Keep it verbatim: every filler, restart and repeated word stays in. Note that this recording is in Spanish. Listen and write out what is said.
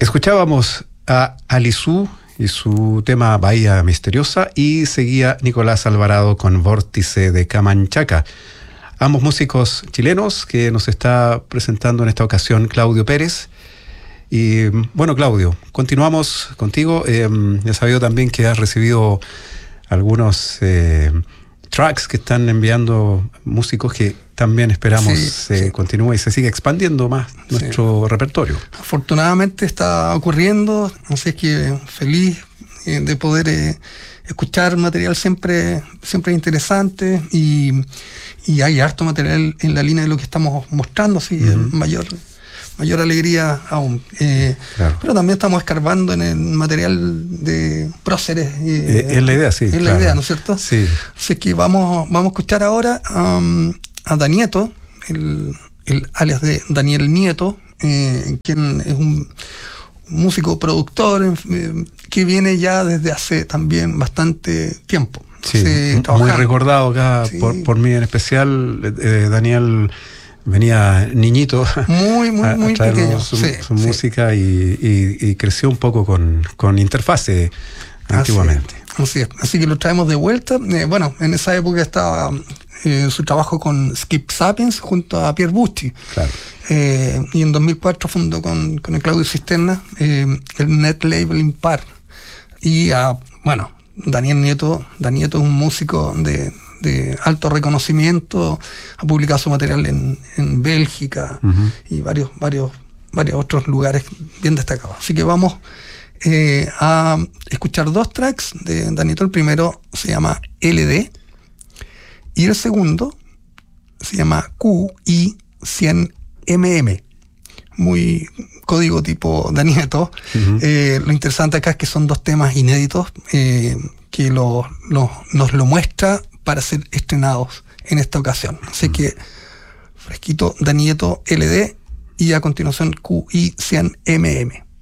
Escuchábamos a Alizú y su tema Bahía Misteriosa, y seguía Nicolás Alvarado con Vórtice de Camanchaca. Ambos músicos chilenos que nos está presentando en esta ocasión Claudio Pérez. Y bueno, Claudio, continuamos contigo. Eh, he sabido también que has recibido algunos eh, tracks que están enviando músicos que también esperamos sí, eh, sí. continúe y se siga expandiendo más sí. nuestro repertorio. Afortunadamente está ocurriendo, así es que feliz eh, de poder eh, escuchar material siempre, siempre interesante, y, y hay harto material en la línea de lo que estamos mostrando, así uh-huh. mayor mayor alegría aún. Eh, claro. Pero también estamos escarbando en el material de próceres. Eh, es la idea, sí. Es claro. la idea, ¿no es cierto? Sí. Así que vamos, vamos a escuchar ahora um, a Danieto, el, el alias de Daniel Nieto, eh, quien es un músico productor eh, que viene ya desde hace también bastante tiempo. Sí, sí, muy recordado acá sí. por, por mí en especial. eh, Daniel venía niñito muy, muy, a, muy a pequeño. Su, sí, su sí. música y, y, y creció un poco con, con Interfase antiguamente. Así, así es. Así que lo traemos de vuelta. Eh, bueno, en esa época estaba eh, su trabajo con Skip Sapiens junto a Pierre Bucci. Claro. Eh, y en dos mil cuatro fundó con, con el Claudio Cisterna eh, el Net Label Impar. Y a, bueno, Daniel Nieto, Daniel Nieto es un músico de de alto reconocimiento, ha publicado su material en, en Bélgica uh-huh. y varios, varios, varios otros lugares bien destacados. Así que vamos eh, a escuchar dos tracks de Daniel. El primero se llama L D y el segundo se llama Q I cien M M. Muy código tipo Danieto. Uh-huh. Eh, lo interesante acá es que son dos temas inéditos eh, que lo, lo, nos lo muestra para ser estrenados en esta ocasión. Así que fresquito Danieto L D y a continuación Q I cien M M.